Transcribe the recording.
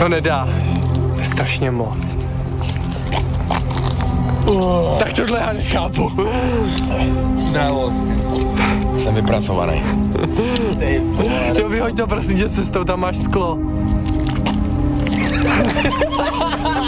To nedá. To je strašně moc. Tak tohle já nechápu. Drávo. Jsem vypracovaný. Jo, vyhoď to prosím tě cestou, tam máš sklo.